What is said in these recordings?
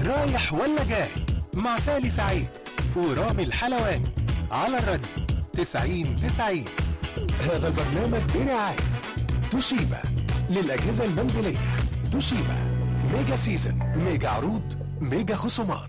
رايح ولا جاي مع سالي سعيد ورامي الحلواني على الراديو 90-90. هذا البرنامج برعاية توشيبا للأجهزة المنزلية. توشيبا ميجا سيزن، ميجا عروض، ميجا خصومات.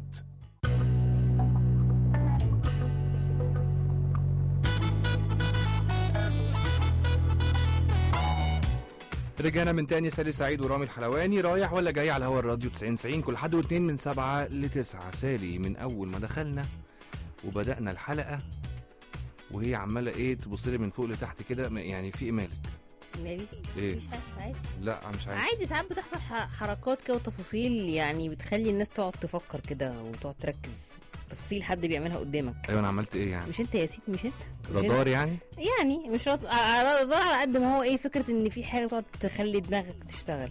رجعنا من تاني. سالي سعيد ورامي الحلواني، رايح ولا جاي على هوا الراديو 90-90 كل حد واثنين من 7 ل9. سالي من اول ما دخلنا وبدأنا الحلقة وهي عمالة ايه تبص لي من فوق لتحت كده، يعني في مالك؟ مالي؟ ايه؟ مش عادي. لا مش عادي. عادي ساعات بتحصل حركات كده وتفاصيل يعني بتخلي الناس تقعد تفكر كده وتقعد تركز. تفاصيل حد بيعملها قدامك. ايوه انا عملت ايه يعني؟ مش انت يا سيدي، مش انت. رادار يعني مش رادار على قد ما هو ايه، فكرة ان في حاجة بتقعد تخلي دماغك تشتغل.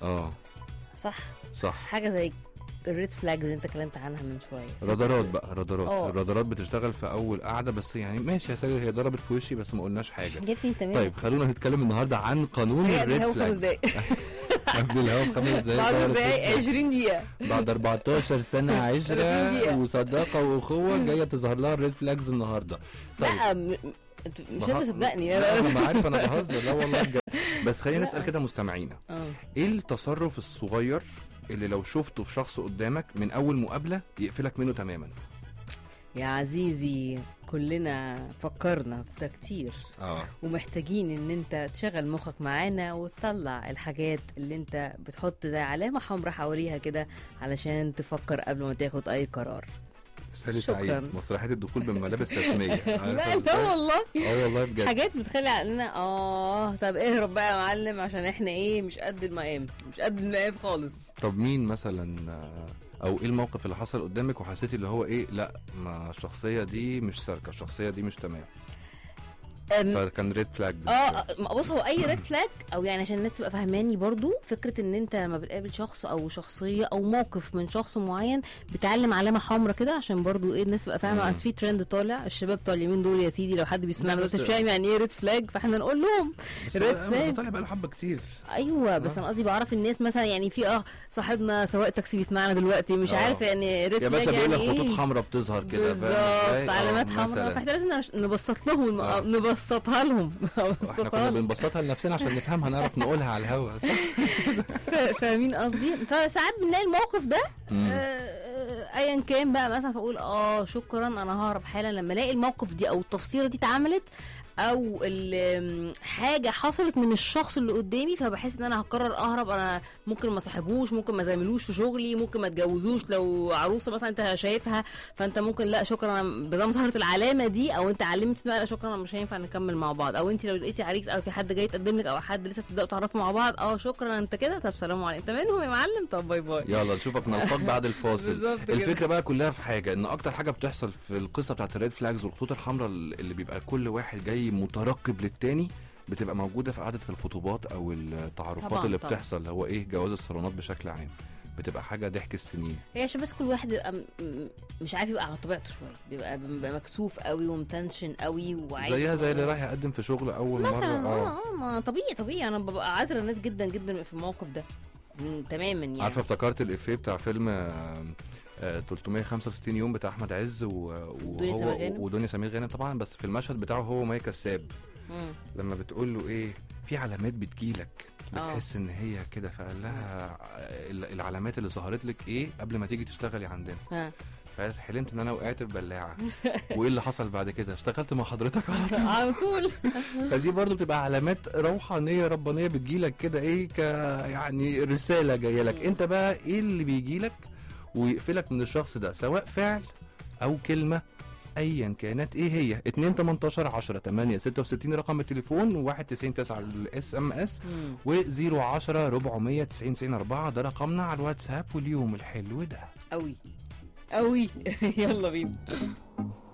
صح حاجة زي الريد فلاجز اللي انت اتكلمت عنها من شويه. رادارات بقى، الرادارات بتشتغل في اول قعده بس، يعني ماشي يا سالي هي ضربت في وشي بس ما قلناش حاجه. جبتني تمام. طيب خلونا نتكلم النهارده عن قانون الريد فلاجز. قبل الهوا 5 دقايق، بعد دقايق 20 دقيقه، بعد 14 سنه عشره وصداقه واخوه جايه تظهر لها الريد فلاجز النهارده. طيب لا مش هتصدقني. انا عارف انا بهزر، لا والله بجد. بس خلينا نسال كده مستمعينا، ايه التصرف الصغير اللي لو شفته في شخص قدامك من اول مقابله يقفلك منه تماما؟ يا عزيزي كلنا فكرنا في ده كتير، ومحتاجين ان انت تشغل مخك معانا وتطلع الحاجات اللي انت بتحط زي علامه حمراء حواليها كده علشان تفكر قبل ما تاخد اي قرار. سالي سعيد، مسرحيه الدخول بملابس رسميه. لا والله، والله بجد حاجات بتخلي عقلنا طب اهرب بقى يا معلم عشان احنا ايه مش قد المقام، مش قد المقام خالص. طب مين مثلا او ايه الموقف اللي حصل قدامك وحسيتي اللي هو ايه، لا ما الشخصيه دي مش سالكه، الشخصيه دي مش تمام، فكان ريد فلاج؟ بص، هو اي ريد فلاج او يعني عشان الناس تبقى فاهماني برضو، فكره ان انت لما بتقابل شخص او شخصيه او موقف من شخص معين بتعلم علامه حمراء كده عشان برضو ايه الناس تبقى فاهمه. بس في ترند طالع، الشباب بتوع اليومين دول يا سيدي لو حد بيسمعنا دلوقتي مش فاهم يعني ايه ريد فلاج، فاحنا نقول لهم ريد فلاج طالع بقى له حبه كتير. ايوه بس انا قصدي بعرف الناس مثلا، يعني في صاحبنا سواق تاكسي بيسمعنا دلوقتي مش عارف يعني ريد فلاج يعني بيقول لك خطوط حمراء بتظهر كده بالظبط، علامات حمراء، فاحنا لازم نبسط لهم نبسطها لهم. احنا كنا بنبسطها لنفسنا عشان نفهمها نعرف نقولها على الهوا. فاهمين قصدي؟ فساعات بنلاقي الموقف ده ايا كان بقى، مثلا فاقول شكرا انا ههرب حالا لما الاقي الموقف دي او التفسيره دي اتعملت او حاجه حصلت من الشخص اللي قدامي، فبحس ان انا هقرر اهرب. انا ممكن ما صاحبوش، ممكن ما زاملوش في شغلي، ممكن ما اتجوزوش لو عروسه مثلا انت شايفها، فانت ممكن لا شكرا انا بدل ظهرت العلامه دي او انت علمت لا شكرا انا مش هينفع نكمل مع بعض. او انت لو لقيتي عريس او في حد جاي يتقدم لك او حد لسه بتبداوا تعرفوا مع بعض، شكرا انت كده، طب سلام عليكم، انت منهم يا معلم، طب باي باي، يلا نشوفك نلقاك بعد الفاصل. الفكره بقى كلها في حاجه، ان اكتر حاجه بتحصل في القصه بتاعت الريد فلاجز والخطوط الحمراء اللي بيبقى كل واحد جاي مترقب للتاني، بتبقى موجوده في قعده الخطوبات او التعارفات اللي بتحصل، اللي هو ايه جواز الصالونات بشكل عام، بتبقى حاجه ضحك السنين. هي عشان بس كل واحد بيبقى مش عارف يبقى على طبيعته شويه، بيبقى مكسوف قوي ومتنشن قوي وعايز زي اللي رايح يقدم في شغل اول مثلا مره. ما طبيعي انا ببقى عذره الناس جدا جدا في الموقف ده تماما يعني. عارفه افتكرت الافيه بتاع فيلم 365 يوم بتاع احمد عز ودنيا سمير غانم طبعا، بس في المشهد بتاعه هو مي كساب لما بتقول له ايه في علامات بتجيلك بتحس ان هي كده، فقال لها العلامات اللي ظهرت لك ايه قبل ما تيجي تشتغلي عندنا؟ فقالت حلمت ان انا وقعت في بلاعه. وايه اللي حصل بعد كده؟ اشتغلت مع حضرتك على طول. فدي برضو بتبقى علامات روحانيه ربانيه بتجيلك كده، ايه يعني رساله جايه لك. انت بقى ايه اللي بيجيلك ويقفلك من الشخص ده، سواء فعل او كلمه ايا كانت ايه هي؟ 2-18-10-8-66 رقم التليفون، و199 الاس ام اس، و010-490-94 ده رقمنا على الواتساب. واليوم الحلو ده قوي يلا بينا.